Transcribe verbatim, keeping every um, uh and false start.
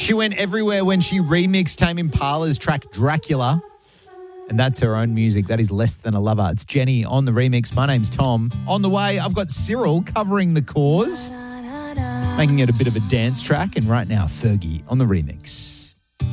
She went everywhere when she remixed Tame Impala's track Dracula. And that's her own music. That is Less Than a Lover. It's Jenny on the remix. My name's Tom. On the way, I've got Cyril covering The Cause, making it a bit of a dance track. And right now, Fergie on the remix.